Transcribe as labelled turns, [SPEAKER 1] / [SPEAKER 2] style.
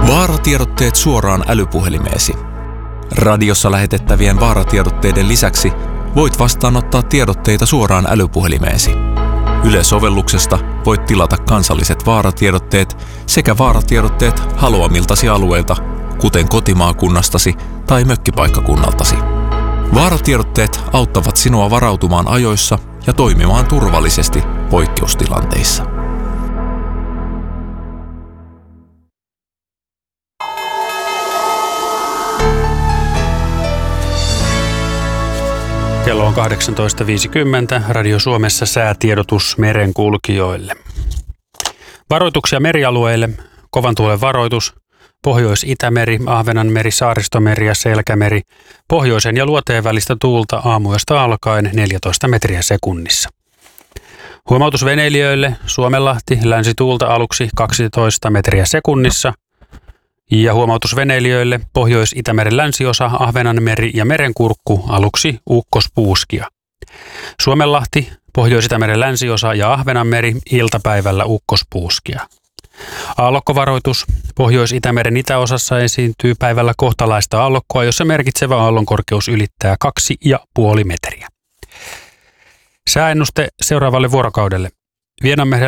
[SPEAKER 1] Vaaratiedotteet suoraan älypuhelimeesi. Radiossa lähetettävien vaaratiedotteiden lisäksi voit vastaanottaa tiedotteita suoraan älypuhelimeesi. Yle-sovelluksesta voit tilata kansalliset vaaratiedotteet sekä vaaratiedotteet haluamiltasi alueilta, kuten kotimaakunnastasi tai mökkipaikkakunnaltasi. Vaaratiedotteet auttavat sinua varautumaan ajoissa ja toimimaan turvallisesti poikkeustilanteissa.
[SPEAKER 2] Kello on 18.50. Radio Suomessa säätiedotus merenkulkijoille. Varoituksia merialueille. Kovan tuulen varoitus. Pohjois-Itämeri, Ahvenanmeri, Saaristomeri ja Selkämeri. Pohjoisen ja luoteen välistä tuulta aamuyöstä alkaen 14 metriä sekunnissa. Huomautus veneilijöille. Suomenlahti, länsituulta aluksi 12 metriä sekunnissa. Ja huomautus veneilijöille, Pohjois-Itämeren länsiosa, Ahvenanmeri ja Merenkurkku, aluksi ukkospuuskia. Suomenlahti, Pohjois-Itämeren länsiosa ja Ahvenanmeri, iltapäivällä ukkospuuskia. Aallokkovaroitus, Pohjois-Itämeren itäosassa esiintyy päivällä kohtalaista aallokkoa, jossa merkitsevä aallonkorkeus ylittää 2,5 metriä. Sääennuste seuraavalle vuorokaudelle. Vienanmeren